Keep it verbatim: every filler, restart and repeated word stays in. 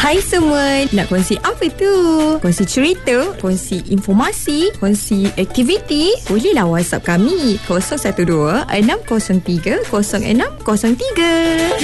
Hai semua, nak kongsi apa tu? Kongsi cerita, kongsi informasi, kongsi aktiviti? Bolehlah WhatsApp kami kosong satu dua enam kosong tiga kosong enam kosong tiga.